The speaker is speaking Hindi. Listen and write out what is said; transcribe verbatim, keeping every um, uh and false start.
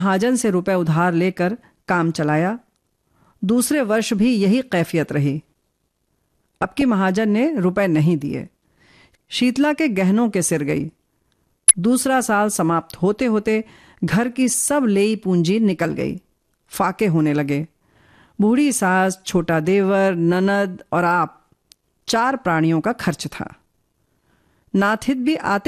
महाजन से रुपए उधार लेकर काम चलाया। दूसरे वर्ष भी यही कैफियत रही। अब की महाजन ने रुपए नहीं दिए। शीतला के गहनों के सिर गई। दूसरा साल समाप्त होते होते घर की सब लेई पूंजी निकल गई। फाके होने लगे। बूढ़ी सास, छोटा देवर, ननद और आप, चार प्राणियों का खर्च था। नाथिद भी आते